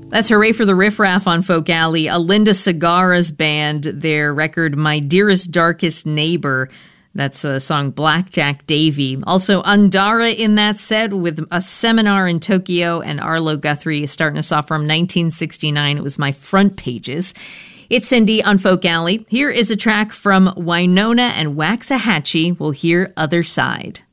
That's Hooray for the Riff Raff on Folk Alley, a Linda Segarra's band, their record My Dearest Darkest Neighbor. That's a song Blackjack Davy. Also Andara in that set with A Seminar in Tokyo, and Arlo Guthrie starting us off from 1969. It was My Front Pages. It's Cindy on Folk Alley. Here is a track from Wynonna and Waxahachie. We'll hear Other Side.